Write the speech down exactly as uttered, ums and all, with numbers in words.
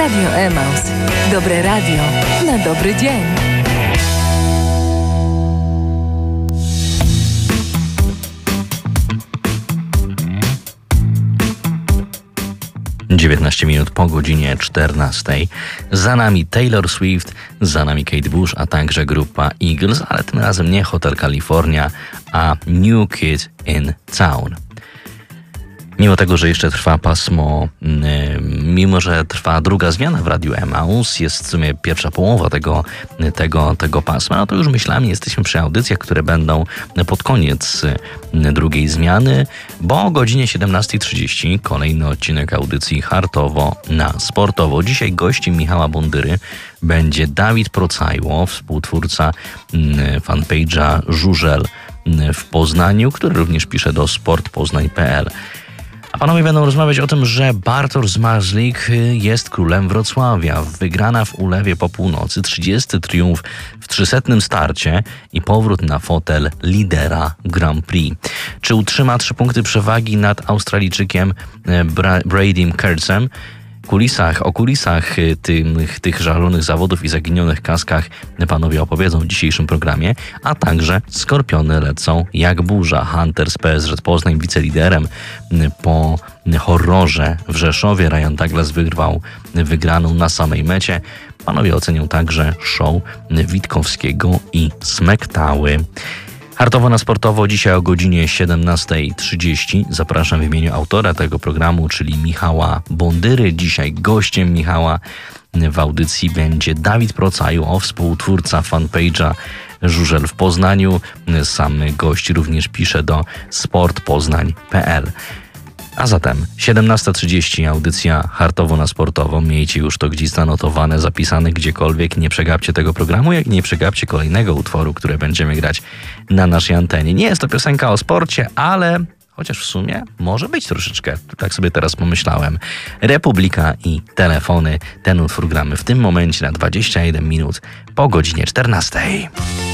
Radio Emaus. Dobre radio na dobry dzień. dziewiętnaście minut po godzinie czternastej. Za nami Taylor Swift, za nami Kate Bush, a także grupa Eagles, ale tym razem nie Hotel California, a New Kid in Town. Mimo tego, że jeszcze trwa pasmo, yy, mimo że trwa druga zmiana w Radiu Emaus, jest w sumie pierwsza połowa tego, tego, tego pasma, no to już myślami jesteśmy przy audycjach, które będą pod koniec yy, drugiej zmiany, bo o godzinie siedemnasta trzydzieści kolejny odcinek audycji Hartowo na Sportowo. Dzisiaj gościem Michała Bondyry będzie Dawid Procajło, współtwórca yy, fanpage'a Żużel yy, w Poznaniu, który również pisze do sport poznań kropka p l. A panowie będą rozmawiać o tym, że Bartosz Zmarzlik jest królem Wrocławia. Wygrana w Ulewie po północy, trzydziesty triumf w trzysetnym starcie i powrót na fotel lidera Grand Prix. Czy utrzyma trzy punkty przewagi nad Australijczykiem Bra- Bradym Kertzem? Kulisach, o kulisach tych, tych żalonych zawodów i zaginionych kaskach panowie opowiedzą w dzisiejszym programie, a także Skorpiony lecą jak burza. Hunter z P S Z Poznań wiceliderem po horrorze w Rzeszowie. Ryan Douglas wyrwał wygraną na samej mecie. Panowie ocenią także show Witkowskiego i Smektały. Hartowo na Sportowo dzisiaj o godzinie siedemnasta trzydzieści. Zapraszam w imieniu autora tego programu, czyli Michała Bondyry. Dzisiaj gościem Michała w audycji będzie Dawid Procajło, współtwórca fanpage'a Żużel w Poznaniu. Sam gość również pisze do sport poznań kropka p l. A zatem siedemnasta trzydzieści, audycja Hartowo na Sportowo. Miejcie już to gdzieś zanotowane, zapisane gdziekolwiek. Nie przegapcie tego programu, jak nie przegapcie kolejnego utworu, które będziemy grać na naszej antenie. Nie jest to piosenka o sporcie, ale chociaż w sumie może być troszeczkę. Tak sobie teraz pomyślałem. Republika i Telefony. Ten utwór gramy w tym momencie na dwadzieścia jeden minut po godzinie czternastej.